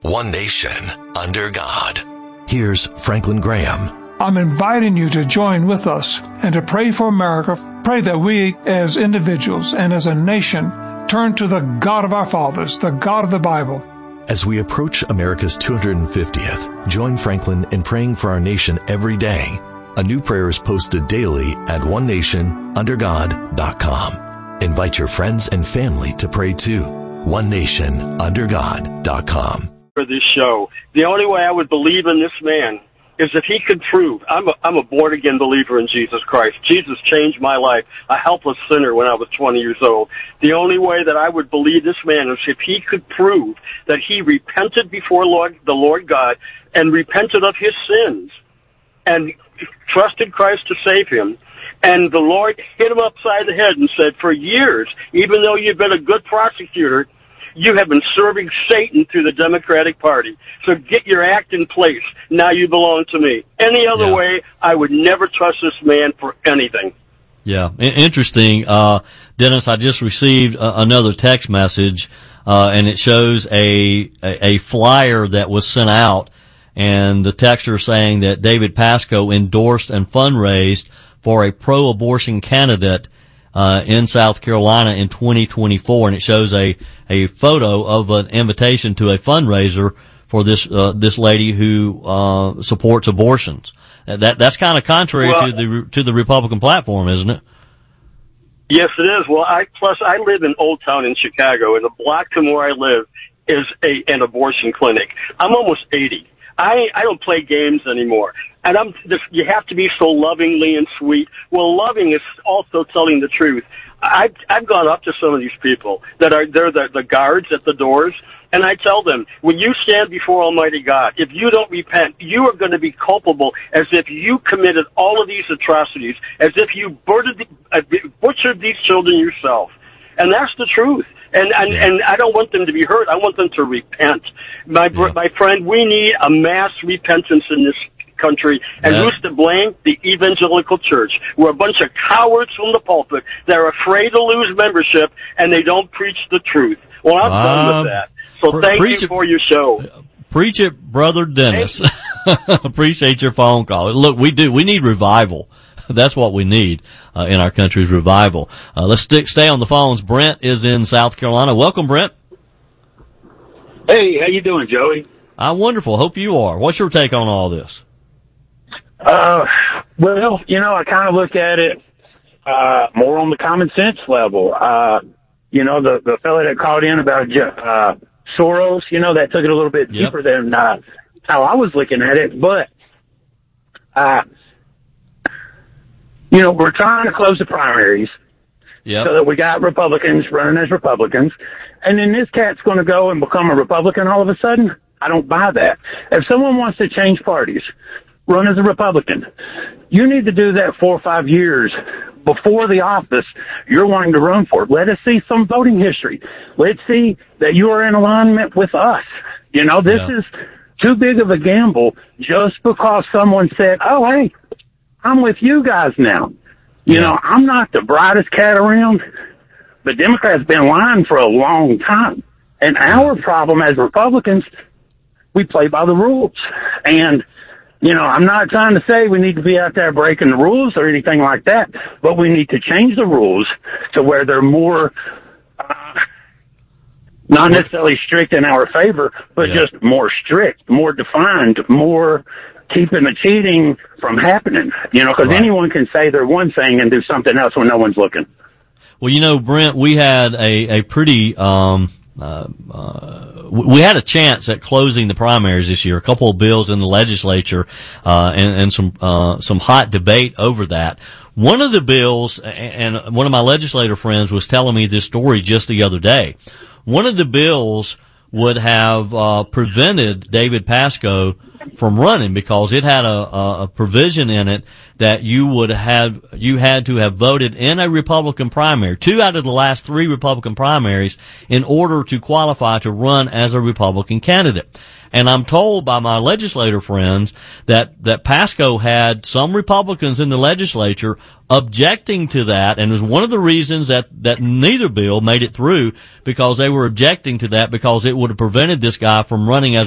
one nation, under God. Here's Franklin Graham. I'm inviting you to join with us and to pray for America. Pray that we as individuals and as a nation turn to the God of our fathers, the God of the Bible. As we approach America's 250th, join Franklin in praying for our nation every day. A new prayer is posted daily at onenationundergod.com. Invite your friends and family to pray too. onenationundergod.com. For this show, the only way I would believe in this man is if he could prove, I'm a born-again believer in Jesus Christ. Jesus changed my life, a helpless sinner when I was 20 years old. The only way that I would believe this man is if he could prove that he repented before the Lord God and repented of his sins and trusted Christ to save him. And the Lord hit him upside the head and said, for years, even though you've been a good prosecutor, you have been serving Satan through the Democratic Party. So get your act in place. Now you belong to me. Any other way, I would never trust this man for anything. Yeah, interesting. Dennis, I just received another text message, and it shows a flyer that was sent out, and the texter saying that David Pasco endorsed and fundraised for a pro-abortion candidate in South Carolina in 2024, and it shows a photo of an invitation to a fundraiser for this lady who supports abortions. That's kind of contrary to the Republican platform, isn't it? Yes, it is. Well, I live in Old Town in Chicago, and a block from where I live is an abortion clinic. I'm almost 80. I don't play games anymore. And you have to be so lovingly and sweet. Well, loving is also telling the truth. I've gone up to some of these people they're the guards at the doors, and I tell them, when you stand before Almighty God, if you don't repent, you are going to be culpable as if you committed all of these atrocities, as if you butchered these children yourself. And that's the truth. And I don't want them to be hurt. I want them to repent. My friend, we need a mass repentance in this country. And who's to blame? The evangelical church. We're a bunch of cowards from the pulpit that are afraid to lose membership, and they don't preach the truth. Well, I'm done with that. So thank you for your show. Preach it, Brother Dennis. Appreciate your phone call. Look, we need revival. That's what we need in our country's revival. Let's stay on the phones. Brent is in South Carolina. Welcome, Brent. Hey, how you doing, Joey? I'm wonderful. Hope you are. What's your take on all this? Well, I kind of look at it more on the common sense level. The fellow that called in about Soros, that took it a little bit deeper than how I was looking at it. But, we're trying to close the primaries so that we got Republicans running as Republicans. And then this cat's going to go and become a Republican all of a sudden. I don't buy that. If someone wants to change parties, run as a Republican, you need to do that 4 or 5 years before the office you're wanting to run for. Let us see some voting history. Let's see that you are in alignment with us. This is too big of a gamble just because someone said, oh, hey, I'm with you guys now. I'm not the brightest cat around. The Democrats been lying for a long time. And our problem as Republicans, we play by the rules. And I'm not trying to say we need to be out there breaking the rules or anything like that, but we need to change the rules to where they're more, not necessarily strict in our favor, but just more strict, more defined, more keeping the cheating from happening, because anyone can say they're one thing and do something else when no one's looking. Well, Brent, we had a pretty, we had a chance at closing the primaries this year. A couple of bills in the legislature, and some hot debate over that. One of the bills, and one of my legislator friends was telling me this story just the other day. One of the bills would have prevented David Pasco from running because it had a provision in it that you had to have voted in a Republican primary, 2 out of the last 3 Republican primaries, in order to qualify to run as a Republican candidate. And I'm told by my legislator friends that Pasco had some Republicans in the legislature objecting to that, and it was one of the reasons that neither bill made it through, because they were objecting to that because it would have prevented this guy from running as